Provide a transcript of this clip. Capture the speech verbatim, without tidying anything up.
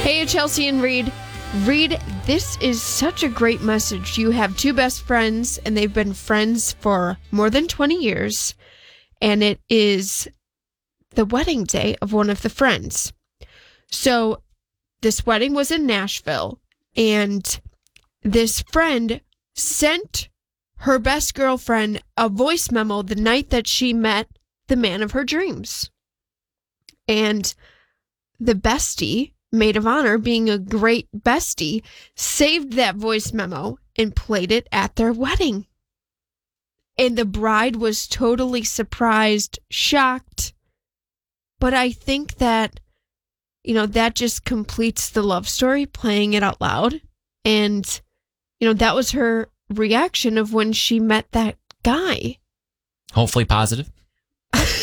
Hey, Chelsea and Reed. Reed, this is such a great message. You have two best friends, and they've been friends for more than twenty years, and it is the wedding day of one of the friends. So this wedding was in Nashville, and this friend sent her best girlfriend a voice memo the night that she met the man of her dreams. And the bestie, maid of honor, being a great bestie, saved that voice memo and played it at their wedding. And the bride was totally surprised, shocked. But I think that, you know, that just completes the love story, playing it out loud. And, you know, that was her reaction of when she met that guy. Hopefully positive.